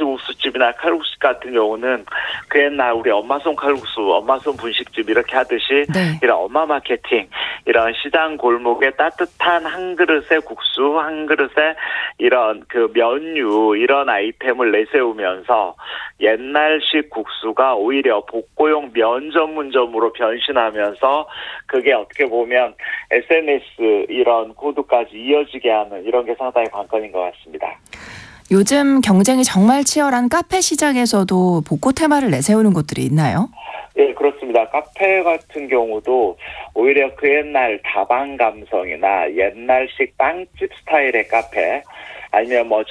국수집이나 칼국수집 같은 경우는 그 옛날 우리 엄마손 칼국수, 엄마손 분식집 이렇게 하듯이 네. 이런 엄마 마케팅, 이런 시장 골목에 따뜻한 한 그릇의 국수, 한 그릇의 이런 그 면류 이런 아이템을 내세우면서 옛날식 국수가 오히려 복고용 면 전문점으로 변신하면서 그게 어떻게 보면 SNS 이런 코드까지 이어지게 하는 이런 게 상당히 관건인 것 같습니다. 요즘 경쟁이 정말 치열한 카페 시장에서도 복고 테마를 내세우는 곳들이 있나요? 예, 그렇습니다. 카페 같은 경우도 오히려 그 옛날 다방 감성이나 옛날식 빵집 스타일의 카페, 아니면 뭐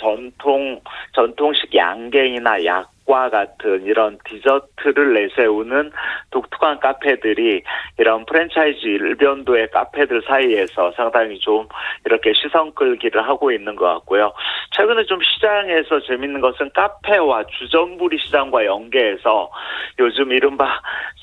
전통식 양갱이나 약과 같은 이런 디저트를 내세우는 독특한 카페들이 이런 프랜차이즈 일변도의 카페들 사이에서 상당히 좀 이렇게 시선 끌기를 하고 있는 것 같고요. 최근에 좀 시장에서 재밌는 것은 카페와 주전부리 시장과 연계해서 요즘 이른바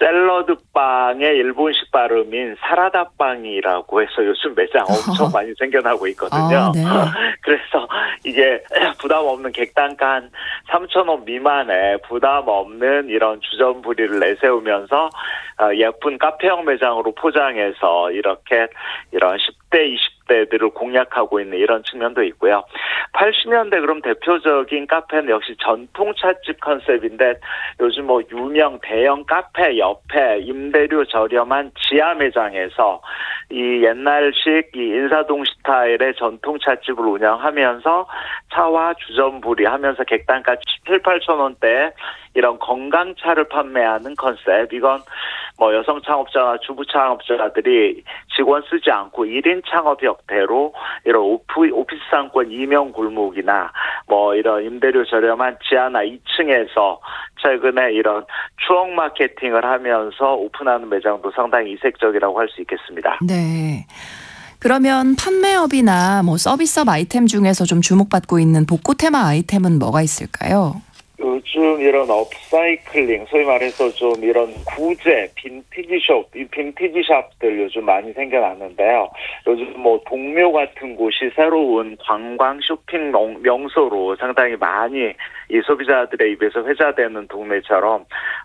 샐러드빵의 일본식 발음인 사라다빵이라고 해서 요즘 매장 엄청 많이 생겨나고 있거든요. 네. 그래서 이게 부담 없는 객단가 한 3,000원 미만의 부담 없는 이런 주전부리를 내세우면서 예쁜 카페형 매장으로 포장해서 이렇게 이런 10대, 20대들을 공략하고 있는 이런 측면도 있고요. 80년대 그럼 대표적인 카페는 역시 전통 찻집 컨셉인데 요즘 뭐 유명 대형 카페 옆에 임대료 저렴한 지하 매장에서 이 옛날식 이 인사동 스타일의 전통 찻집을 운영하면서 차와 주전부리 하면서 객단가 7, 8천 원대에 이런 건강차를 판매하는 컨셉. 이건 뭐 여성 창업자나 주부 창업자들이 직원 쓰지 않고 1인 창업 형태로 이런 오피스 상권 이명 골목이나 뭐 이런 임대료 저렴한 지하나 2층에서 최근에 이런 추억 마케팅을 하면서 오픈하는 매장도 상당히 이색적이라고 할 수 있겠습니다. 네. 그러면 판매업이나 뭐 서비스업 아이템 중에서 좀 주목받고 있는 복고 테마 아이템은 뭐가 있을까요? 요즘 이런 업사이클링, 소위 말해서 좀 이런 구제, 이 빈티지 샵들 요즘 많이 생겨났는데요. 요즘 뭐 동묘 같은 곳이 새로운 관광 쇼핑 명소로 상당히 많이 이 소비자들의 입에서 회자되는 동네처럼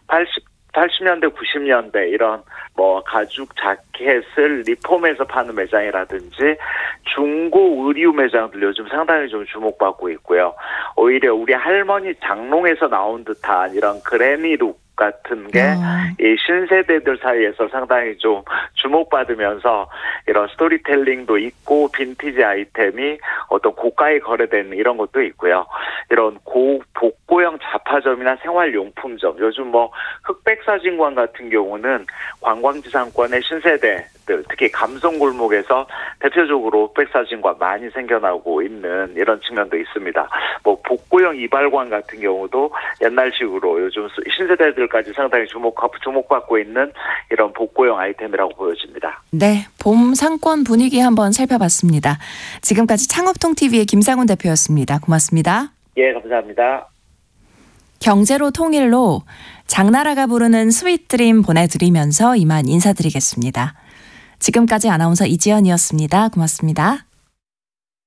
80년대, 90년대 이런 뭐 가죽 자켓을 리폼해서 파는 매장이라든지 중고 의류 매장들 요즘 상당히 좀 주목받고 있고요. 오히려 우리 할머니 장롱에서 나온 듯한 이런 그래미룩 같은 게 이 신세대들 사이에서 상당히 좀 주목받으면서 이런 스토리텔링도 있고 빈티지 아이템이 어떤 고가에 거래되는 이런 것도 있고요. 이런 복고형 잡화점이나 생활용품점, 요즘 뭐 흑백사진관 같은 경우는 관광지 상권의 신세대들, 특히 감성골목에서 대표적으로 흑백사진관 많이 생겨나고 있는 이런 측면도 있습니다. 뭐 복고형 이발관 같은 경우도 옛날식으로 요즘 신세대들까지 상당히 주목받고 있는 이런 복고형 아이템이라고 보여집니다. 네, 봄 상권 분위기 한번 살펴봤습니다. 지금까지 창업통TV의 김상훈 대표였습니다. 고맙습니다. 예, 감사합니다. 경제로 통일로 장나라가 부르는 스윗드림 보내드리면서 이만 인사드리겠습니다. 지금까지 아나운서 이지연이었습니다. 고맙습니다.